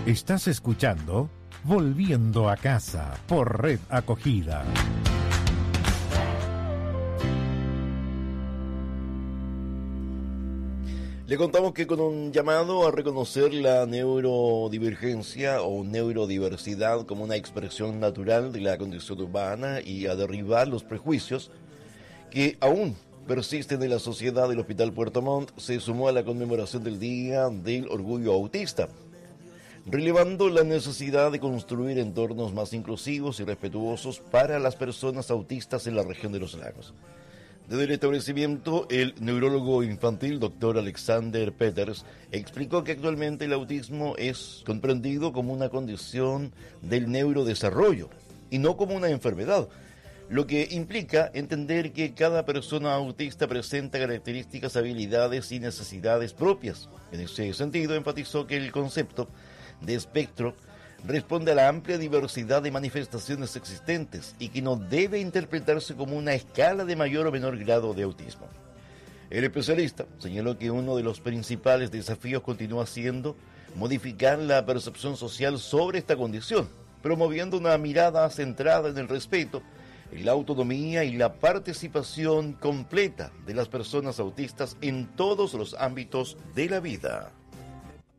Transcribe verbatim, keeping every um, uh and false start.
Estás escuchando Volviendo a Casa por Red Acogida. Le contamos que con un llamado a reconocer la neurodivergencia o neurodiversidad como una expresión natural de la condición humana y a derribar los prejuicios que aún persisten en la sociedad del Hospital Puerto Montt, se sumó a la conmemoración del Día del Orgullo Autista, relevando la necesidad de construir entornos más inclusivos y respetuosos para las personas autistas en la región de los lagos. Desde el establecimiento, el neurólogo infantil doctor Alexander Peters explicó que actualmente el autismo es comprendido como una condición del neurodesarrollo y no como una enfermedad, lo que implica entender que cada persona autista presenta características, habilidades y necesidades propias. En ese sentido, enfatizó que el concepto de espectro responde a la amplia diversidad de manifestaciones existentes y que no debe interpretarse como una escala de mayor o menor grado de autismo. El especialista señaló que uno de los principales desafíos continúa siendo modificar la percepción social sobre esta condición, promoviendo una mirada centrada en el respeto, en la autonomía y la participación completa de las personas autistas en todos los ámbitos de la vida.